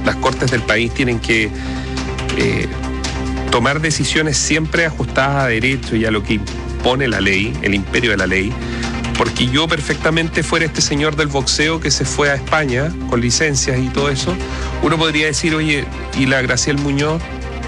las cortes del país tienen que tomar decisiones siempre ajustadas a derecho y a lo que impone la ley, el imperio de la ley, porque yo perfectamente fuera este señor del boxeo que se fue a España con licencias y todo eso, uno podría decir, oye, ¿y la Graciela Muñoz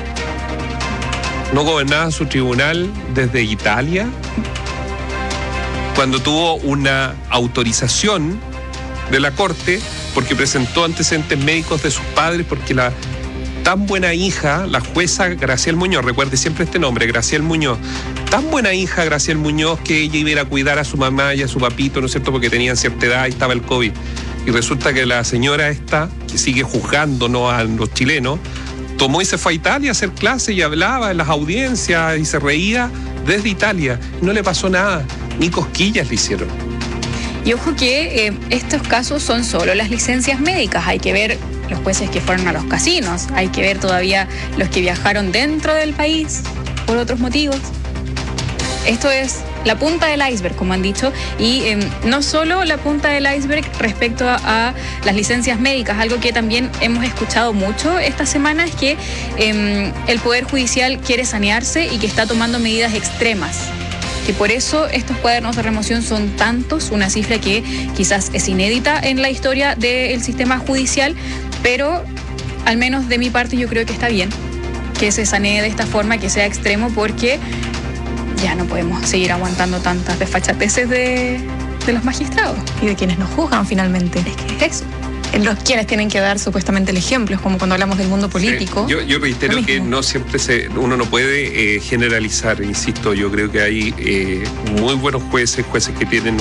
no gobernaba su tribunal desde Italia? Cuando tuvo una autorización de la Corte, porque presentó antecedentes médicos de sus padres, porque la tan buena hija, la jueza Graciela Muñoz, recuerde siempre este nombre, Graciela Muñoz, tan buena hija Graciela Muñoz que ella iba a ir a cuidar a su mamá y a su papito, ¿no es cierto?, porque tenían cierta edad y estaba el COVID. Y resulta que la señora esta, que sigue juzgándonos a los chilenos, tomó y se fue a Italia a hacer clases y hablaba en las audiencias y se reía desde Italia. No le pasó nada, ni cosquillas le hicieron. Y ojo que estos casos son solo las licencias médicas. Hay que ver los jueces que fueron a los casinos, hay que ver todavía los que viajaron dentro del país por otros motivos. Esto es la punta del iceberg, como han dicho, y no solo la punta del iceberg respecto a las licencias médicas. Algo que también hemos escuchado mucho esta semana es que el Poder Judicial quiere sanearse y que está tomando medidas extremas, que por eso estos cuadernos de remoción son tantos, una cifra que quizás es inédita en la historia del sistema judicial, pero al menos de mi parte yo creo que está bien que se sanee de esta forma, que sea extremo, porque ya no podemos seguir aguantando tantas desfachateces de los magistrados. Y de quienes nos juzgan finalmente. Es que es eso. Los quienes tienen que dar supuestamente el ejemplo, es como cuando hablamos del mundo político. Sí, yo reitero que no siempre uno no puede generalizar, insisto, yo creo que hay muy buenos jueces que tienen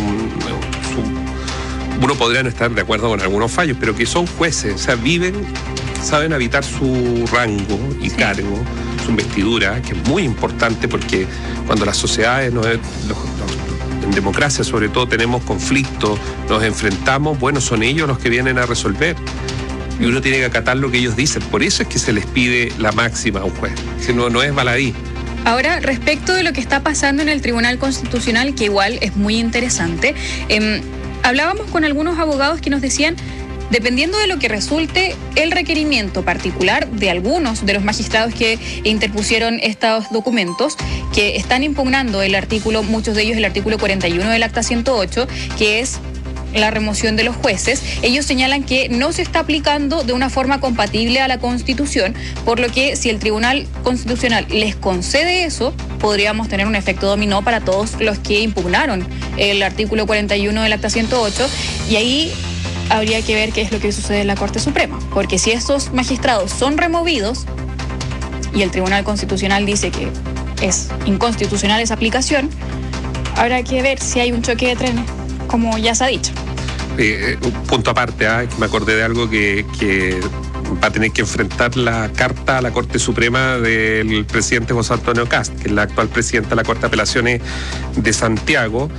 uno podría no estar de acuerdo con algunos fallos, pero que son jueces, o sea, saben habitar su rango y cargo, su investidura, que es muy importante porque cuando las sociedades en democracia sobre todo tenemos conflictos, nos enfrentamos, bueno, son ellos los que vienen a resolver. Y uno tiene que acatar lo que ellos dicen. Por eso es que se les pide la máxima a un juez. Que no es baladí. Ahora, respecto de lo que está pasando en el Tribunal Constitucional, que igual es muy interesante, hablábamos con algunos abogados que nos decían, dependiendo de lo que resulte el requerimiento particular de algunos de los magistrados que interpusieron estos documentos, que están impugnando el artículo, muchos de ellos el artículo 41 del Acta 108, que es la remoción de los jueces, ellos señalan que no se está aplicando de una forma compatible a la Constitución, por lo que si el Tribunal Constitucional les concede eso, podríamos tener un efecto dominó para todos los que impugnaron el artículo 41 del Acta 108, y ahí habría que ver qué es lo que sucede en la Corte Suprema, porque si estos magistrados son removidos y el Tribunal Constitucional dice que es inconstitucional esa aplicación, habrá que ver si hay un choque de trenes, como ya se ha dicho. Un punto aparte, que me acordé de algo que va a tener que enfrentar la carta a la Corte Suprema del presidente José Antonio Kast, que es la actual presidenta de la Corte de Apelaciones de Santiago,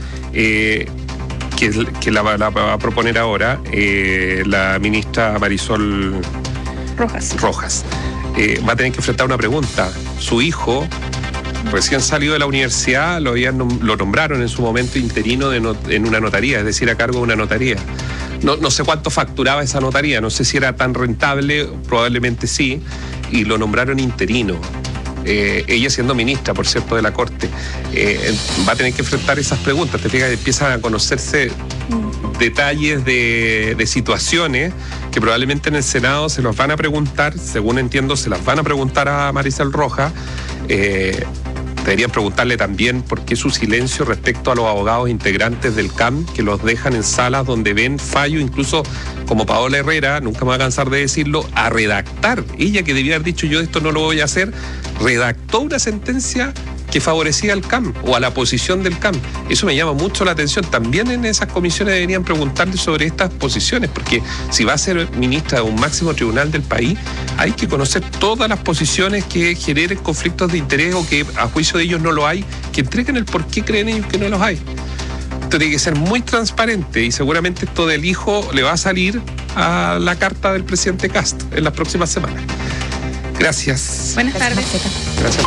que la va a proponer ahora la ministra Marisol Rojas. Va a tener que enfrentar una pregunta. Su hijo, recién salido de la universidad, lo nombraron en su momento interino en una notaría, es decir, a cargo de una notaría. No sé cuánto facturaba esa notaría, no sé si era tan rentable, probablemente sí, y lo nombraron interino. Ella siendo ministra, por cierto, de la Corte, va a tener que enfrentar esas preguntas. Te fijas, empiezan a conocerse detalles de situaciones que probablemente en el Senado se los van a preguntar, según entiendo, se las van a preguntar a Marisol Rojas. Deberían preguntarle también por qué su silencio respecto a los abogados integrantes del CAM, que los dejan en salas donde ven fallo, incluso como Paola Herrera, nunca me voy a cansar de decirlo, a redactar. Ella, que debía haber dicho yo esto no lo voy a hacer, redactó una sentencia que favorecía al CAM o a la posición del CAM. Eso me llama mucho la atención. También en esas comisiones deberían preguntarle sobre estas posiciones, porque si va a ser ministra de un máximo tribunal del país, hay que conocer todas las posiciones que generen conflictos de interés o que a juicio de ellos no lo hay, que entreguen el por qué creen ellos que no los hay. Esto tiene que ser muy transparente y seguramente esto del hijo le va a salir a la carta del presidente Kast en las próximas semanas. Gracias. Buenas tardes. Gracias.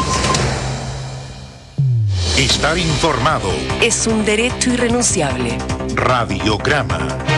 Estar informado es un derecho irrenunciable. Radiograma.